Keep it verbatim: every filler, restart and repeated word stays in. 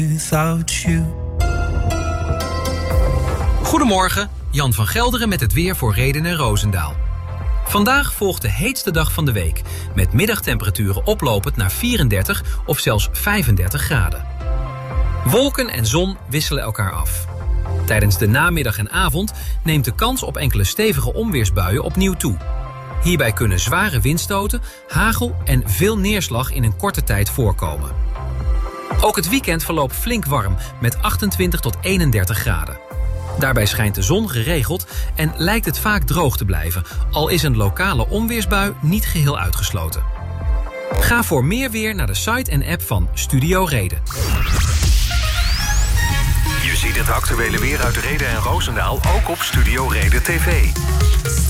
without you. Goedemorgen, Jan van Gelderen met het weer voor Rheden en Roosendaal. Vandaag volgt de heetste dag van de week, met middagtemperaturen oplopend naar vierendertig of zelfs vijfendertig graden. Wolken en zon wisselen elkaar af. Tijdens de namiddag en avond neemt de kans op enkele stevige onweersbuien opnieuw toe. Hierbij kunnen zware windstoten, hagel en veel neerslag in een korte tijd voorkomen. Ook het weekend verloopt flink warm met achtentwintig tot eenendertig graden. Daarbij schijnt de zon geregeld en lijkt het vaak droog te blijven, al is een lokale onweersbui niet geheel uitgesloten. Ga voor meer weer naar de site en app van Studio Reden. Je ziet het actuele weer uit Rheden en Roosendaal ook op Studio Reden T V.